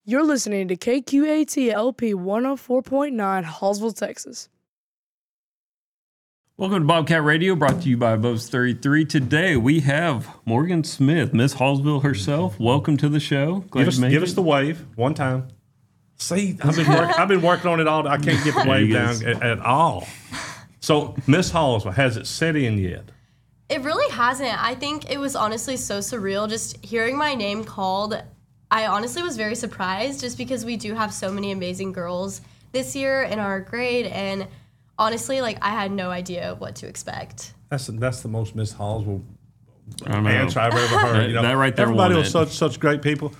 You're listening to KQAT-LP 104.9, Hallsville, Texas. Welcome to Bobcat Radio, brought to you by Bubs 33. Today we have Morgan Smith, Miss Hallsville herself. Welcome to the show. Give us the wave one time. See, I've been working on it all. I can't get the wave down at all. So, Miss Hallsville, has it set in yet? It really hasn't. I think it was honestly so surreal just hearing my name called. I honestly was very surprised just because we do have so many amazing girls this year in our grade, and honestly, like, I had no idea what to expect. That's the most Miss Hallsville answer I've ever heard. That right there. Everybody was such great people.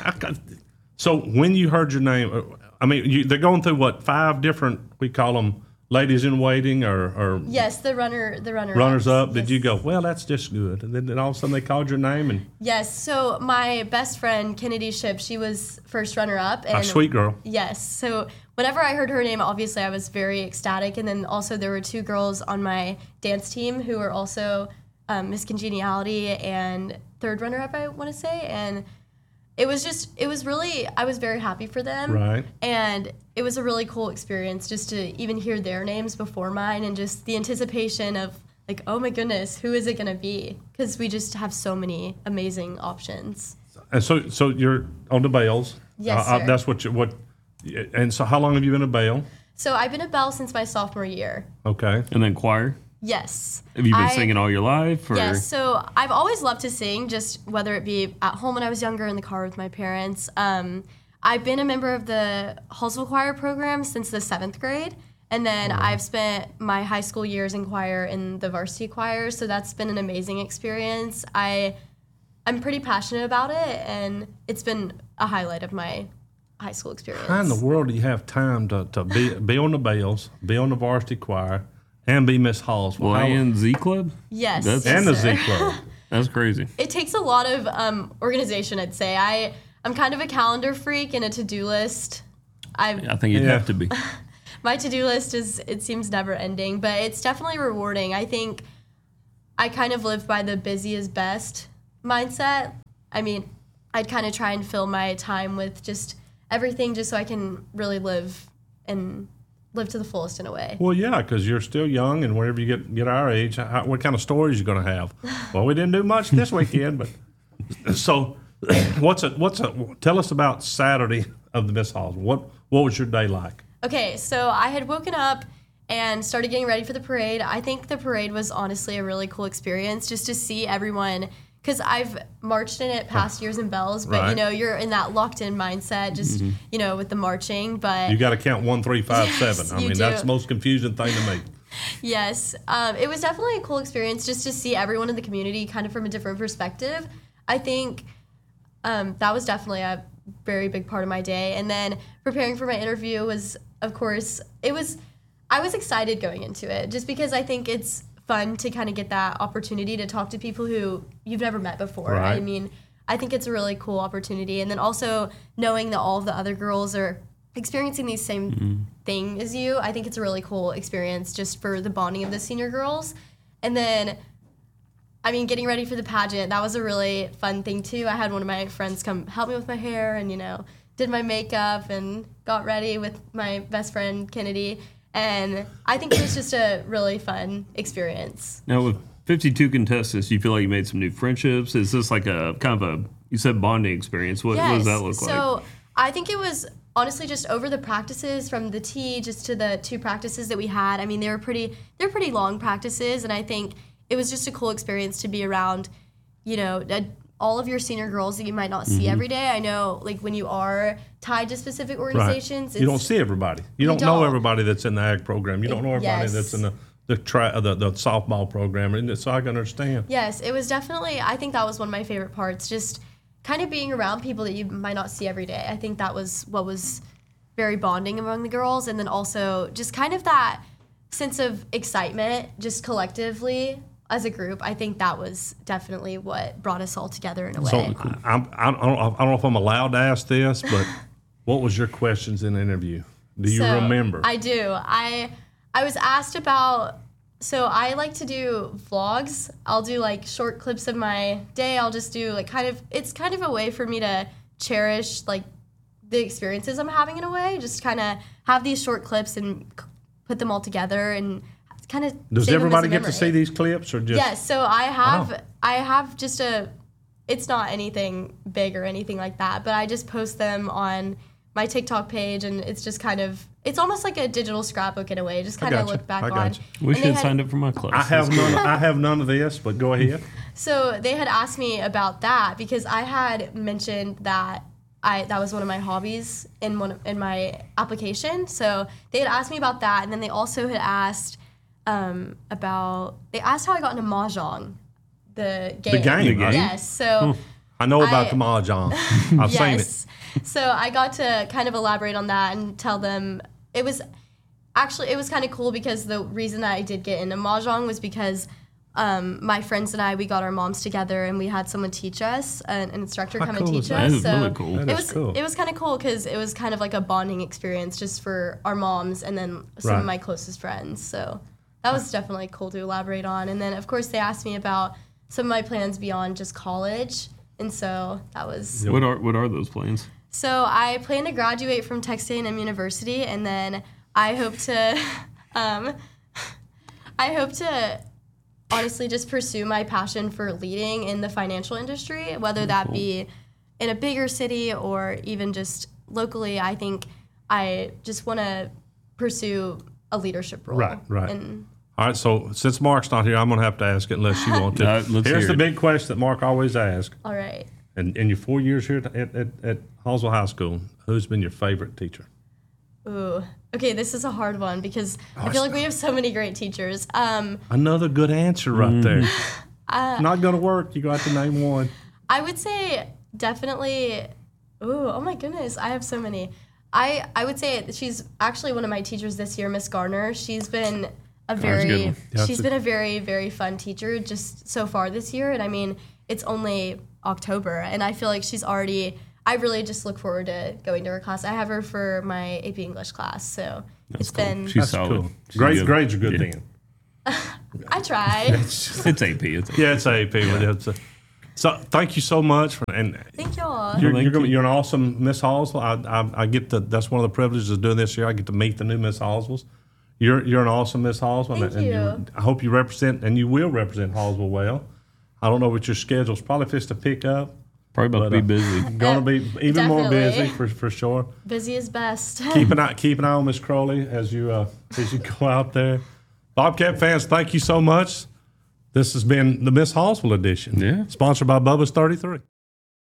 So when you heard your name, I mean, they're going through what, 5 different, we call them ladies in waiting, or yes, the runners up. Did you go, well, that's just good, and then all of a sudden they called your name? And yes, so my best friend Kennedy Ship, she was first runner up, and a sweet girl. Yes, so whenever I heard her name, obviously I was very ecstatic, and then also there were 2 girls on my dance team who were also Miss Congeniality and third runner up, I want to say, and I was very happy for them. Right. And it was a really cool experience just to even hear their names before mine, and just the anticipation of, like, oh my goodness, who is it going to be? Because we just have so many amazing options. And so you're on the Bales. Yes, sir. That's and so how long have you been a Bale? So I've been a Belle since my sophomore year. Okay. And then choir? Yes. Have you been singing all your life? Or? Yes, so I've always loved to sing, just whether it be at home when I was younger, in the car with my parents. I've been a member of the Hallsville Choir program since the 7th grade, and then I've spent my high school years in choir in the varsity choir, so that's been an amazing experience. I'm pretty passionate about it, and it's been a highlight of my high school experience. How in the world do you have time to be on the Bales, be on the varsity choir, and be Miss Hallsville? Well, and Z Club? Yes. And the Z Club. That's crazy. It takes a lot of organization, I'd say. I'm kind of a calendar freak and a to-do list. I think you'd have to be. My to-do list it seems never ending, but it's definitely rewarding. I think I kind of live by the busy is best mindset. I mean, I'd kind of try and fill my time with just everything just so I can really live to the fullest in a way. Well, yeah, because you're still young, and whenever you get our age, what kind of stories you going to have? Well, we didn't do much this weekend, but so tell us about Saturday of the Miss Halls. What was your day like? Okay, so I had woken up and started getting ready for the parade. I think the parade was honestly a really cool experience just to see everyone, because I've marched in it past years in Bells, but right. You're in that locked-in mindset, just with the marching. But you got to count 1, 3, 5, yes, 7. I mean, that's the most confusing thing to me. Yes, it was definitely a cool experience just to see everyone in the community kind of from a different perspective. I think that was definitely a very big part of my day. And then preparing for my interview was, of course, I was excited going into it just because I think it's fun to kind of get that opportunity to talk to people who you've never met before. Right. I mean, I think it's a really cool opportunity. And then also knowing that all of the other girls are experiencing the same thing as you, I think it's a really cool experience just for the bonding of the senior girls. And then, I mean, getting ready for the pageant, that was a really fun thing too. I had one of my friends come help me with my hair and, did my makeup and got ready with my best friend, Kennedy. And I think it was just a really fun experience. Now, with 52 contestants, do you feel like you made some new friendships? Is this like a kind of you said bonding experience? What does that look like? So I think it was honestly just over the practices from the tee just to the 2 practices that we had. I mean, they're pretty long practices, and I think it was just a cool experience to be around, all of your senior girls that you might not see every day. I know, like, when you are tied to specific organizations, right. You don't see everybody. You don't know everybody that's in the ag program. You don't know everybody that's in the softball program, and so I can understand. Yes, it was definitely. I think that was one of my favorite parts. Just kind of being around people that you might not see every day. I think that was what was very bonding among the girls, and then also just kind of that sense of excitement, just collectively. As a group, I think that was definitely what brought us all together in a way. So I don't know if I'm allowed to ask this, but what was your questions in the interview? Do you remember? I do. I was asked about, so I like to do vlogs. I'll do like short clips of my day. I'll just do like it's kind of a way for me to cherish like the experiences I'm having in a way. Just kind of have these short clips and put them all together and kind of. Does everybody get to see these clips or just? Yes. So I have just it's not anything big or anything like that, but I just post them on my TikTok page, and it's just kind of, it's almost like a digital scrapbook in a way. Just kind of look back on. We should have signed up for my class. I have none of this, but go ahead. So they had asked me about that because I had mentioned that that was one of my hobbies in my application. So they had asked me about that, and then they also had asked they asked how I got into Mahjong, the game. The game, right? Yes. So I know about the Mahjong. I've seen it. So I got to kind of elaborate on that and tell them it was kind of cool because the reason that I did get into Mahjong was because my friends and I, we got our moms together and we had someone teach us, an instructor come and teach us. That is so really cool. It was kind of cool because it was kind of like a bonding experience just for our moms and then some of my closest friends. So that was definitely cool to elaborate on. And then, of course, they asked me about some of my plans beyond just college. And so that was... What are those plans? So I plan to graduate from Texas A&M University, and then I hope to honestly just pursue my passion for leading in the financial industry, whether that be in a bigger city or even just locally. I think I just want to pursue a leadership role. Right. And all right, so since Mark's not here, I'm going to have to ask it unless you want to. Here's the big question that Mark always asks. All right. And in your 4 years here at Hallsville High School, who's been your favorite teacher? Ooh. Okay, this is a hard one because I feel like we have so many great teachers. Another good answer right there. Not going to work. You got to name one. I would say definitely. Oh my goodness, I have so many. I would say she's actually one of my teachers this year, Miss Garner. She's been a very very fun teacher just so far this year, and I mean it's only October, and I feel like she's already. I really just look forward to going to her class. I have her for my AP English class, so it's been. She's solid. Cool. Grades are good then. I try. It's AP. Yeah, it's AP. Yeah. So thank you so much, thank y'all. You're an awesome Miss Hallsville. I get that's one of the privileges of doing this year. I get to meet the new Miss Hallsvilles. You're an awesome Miss Hallsville. Thank you. I hope you represent and you will represent Hallsville well. I don't know what your schedule's probably fixed to pick up. Probably about to be busy. Going to be even more busy for sure. Busy is best. Keep an eye on Miss Crowley as you go out there. Bobcat fans, thank you so much. This has been the Miss Hallsville edition. Yeah. Sponsored by Bubba's 33.